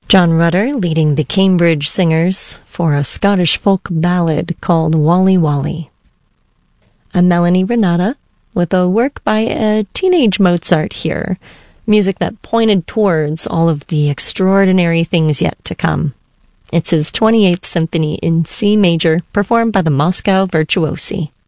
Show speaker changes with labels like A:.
A: John Rutter leading the Cambridge Singers for a Scottish folk ballad called Wally Wally. I'm Melanie Renata with a work by a teenage Mozart here, music that pointed towards all of the extraordinary things yet to come. It's his 28th Symphony in C major, performed by the Moscow Virtuosi.